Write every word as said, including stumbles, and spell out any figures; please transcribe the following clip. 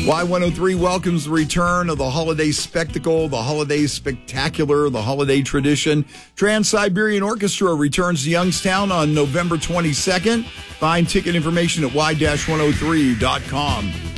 Y one oh three welcomes the return of the holiday spectacle, the holiday spectacular, the holiday tradition. Trans-Siberian Orchestra returns to Youngstown on November twenty-second. Find ticket information at y dash one oh three dot com.